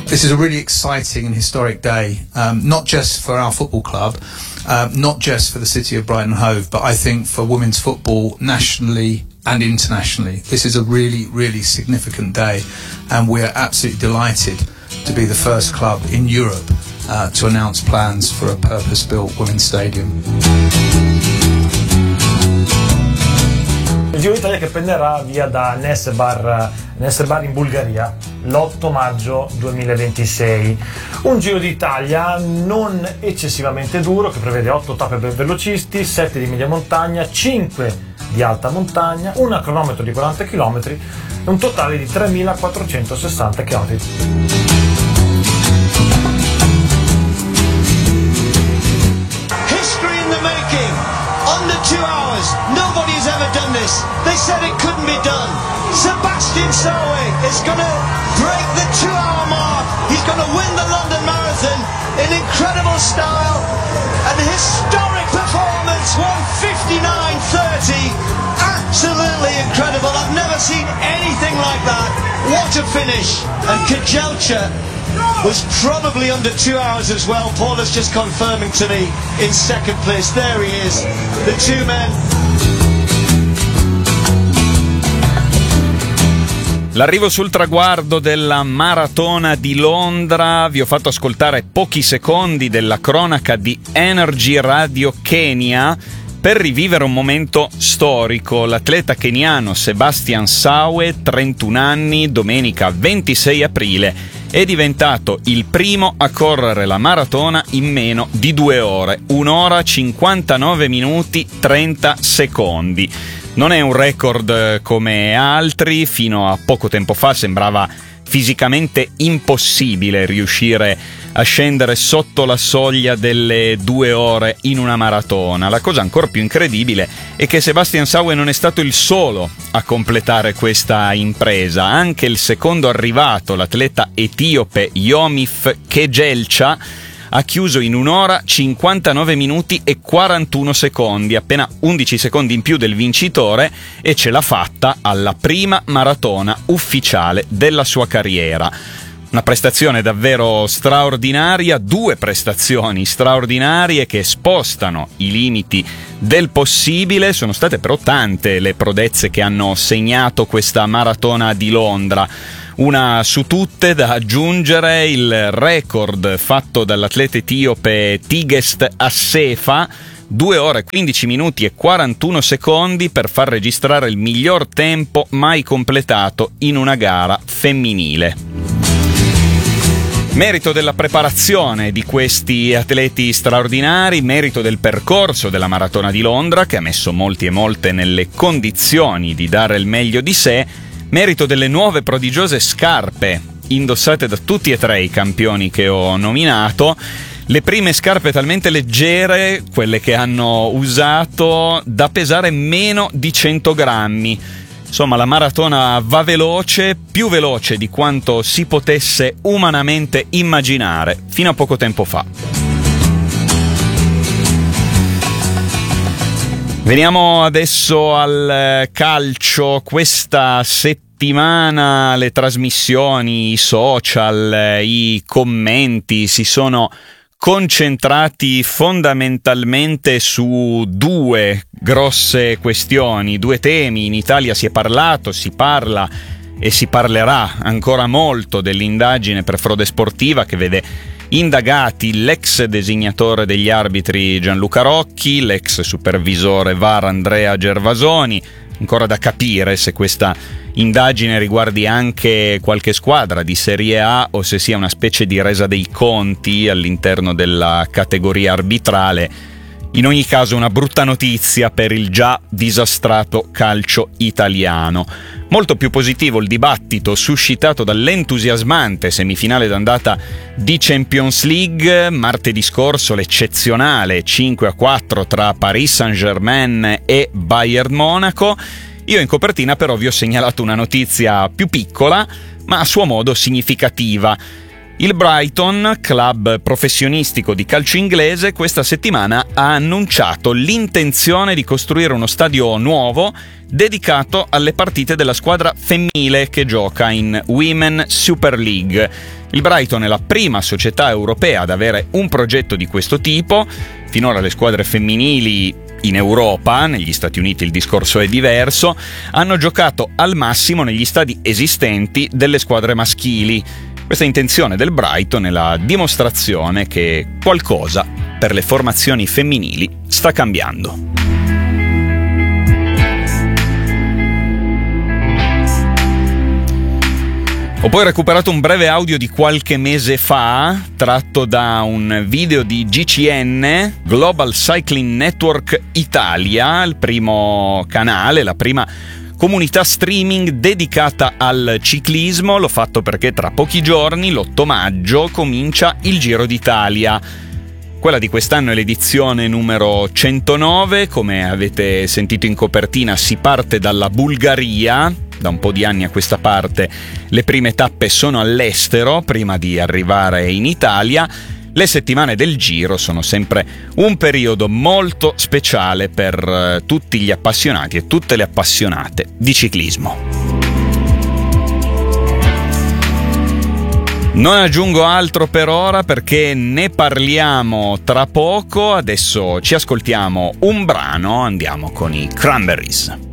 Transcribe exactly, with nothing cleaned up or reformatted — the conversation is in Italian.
This is a really exciting and historic day, um, not just for our football club, uh, not just for the city of Brighton Hove, but I think for women's football nationally and internationally. This is a really, really significant day, and we're absolutely delighted to be the first club in Europe uh, to announce plans for a purpose-built women's stadium. Il Giro d'Italia che prenderà via da Nessebar, Nessebar in Bulgaria l'otto maggio duemilaventisei. Un Giro d'Italia non eccessivamente duro che prevede otto tappe per velocisti, sette di media montagna, cinque di alta montagna, un cronometro di quaranta chilometri e un totale di tremilaquattrocentosessanta chilometri. Under two hours, nobody's ever done this. They said it couldn't be done. Sebastian Sawe is going to break the two-hour mark. He's going to win the London Marathon in incredible style. An historic performance, one fifty-nine thirty. Absolutely incredible. I've never seen anything like that. What a finish. And Kejelcha was probably under two hours as well. Paul is just confirming to me in second place. There he is, the two men. L'arrivo sul traguardo della maratona di Londra. Vi ho fatto ascoltare pochi secondi della cronaca di Energy Radio Kenya per rivivere un momento storico. L'atleta keniano Sebastian Sawe, trentuno anni, domenica ventisei aprile, è diventato il primo a correre la maratona in meno di due ore, un'ora cinquantanove minuti trenta secondi. Non è un record come altri, fino a poco tempo fa sembrava fisicamente impossibile riuscire a scendere sotto la soglia delle due ore in una maratona. La cosa ancora più incredibile è che Sebastian Sawe non è stato il solo a completare questa impresa. Anche il secondo arrivato, l'atleta etiope Yomif Kejelcha, ha chiuso in un'ora cinquantanove minuti e quarantuno secondi, appena undici secondi in più del vincitore, e ce l'ha fatta alla prima maratona ufficiale della sua carriera. Una prestazione davvero straordinaria, due prestazioni straordinarie che spostano i limiti del possibile. Sono state però tante le prodezze che hanno segnato questa maratona di Londra. Una su tutte da aggiungere il record fatto dall'atleta etiope Tigest Assefa, due ore quindici minuti e quarantuno secondi, per far registrare il miglior tempo mai completato in una gara femminile. Merito della preparazione di questi atleti straordinari, merito del percorso della maratona di Londra, che ha messo molti e molte nelle condizioni di dare il meglio di sé, merito delle nuove prodigiose scarpe indossate da tutti e tre i campioni che ho nominato. Le prime scarpe talmente leggere, quelle che hanno usato, da pesare meno di cento grammi. Insomma, la maratona va veloce, più veloce di quanto si potesse umanamente immaginare fino a poco tempo fa. Veniamo adesso al calcio. Questa settimana le trasmissioni, i social, i commenti si sono concentrati fondamentalmente su due grosse questioni, due temi. In Italia si è parlato, si parla e si parlerà ancora molto dell'indagine per frode sportiva che vede indagati l'ex designatore degli arbitri Gianluca Rocchi, l'ex supervisore V A R Andrea Gervasoni. Ancora da capire se questa indagine riguardi anche qualche squadra di Serie A o se sia una specie di resa dei conti all'interno della categoria arbitrale. In ogni caso una brutta notizia per il già disastrato calcio italiano. Molto più positivo il dibattito suscitato dall'entusiasmante semifinale d'andata di Champions League. Martedì scorso l'eccezionale cinque a quattro tra Paris Saint-Germain e Bayern Monaco. Io in copertina però vi ho segnalato una notizia più piccola, ma a suo modo significativa. Il Brighton, club professionistico di calcio inglese, questa settimana ha annunciato l'intenzione di costruire uno stadio nuovo dedicato alle partite della squadra femminile che gioca in Women Super League. Il Brighton è la prima società europea ad avere un progetto di questo tipo. Finora le squadre femminili in Europa, negli Stati Uniti il discorso è diverso, hanno giocato al massimo negli stadi esistenti delle squadre maschili. Questa intenzione del Brighton è la dimostrazione che qualcosa per le formazioni femminili sta cambiando. Ho poi recuperato un breve audio di qualche mese fa, tratto da un video di G C N, Global Cycling Network Italia, il primo canale, la prima comunità streaming dedicata al ciclismo. L'ho fatto perché tra pochi giorni, l'otto maggio, comincia il Giro d'Italia. Quella di quest'anno è l'edizione numero centonove, come avete sentito in copertina si parte dalla Bulgaria. Da un po' di anni a questa parte le prime tappe sono all'estero prima di arrivare in Italia. Le settimane del Giro sono sempre un periodo molto speciale per tutti gli appassionati e tutte le appassionate di ciclismo. Non aggiungo altro per ora perché ne parliamo tra poco. Adesso ci ascoltiamo un brano, andiamo con i Cranberries.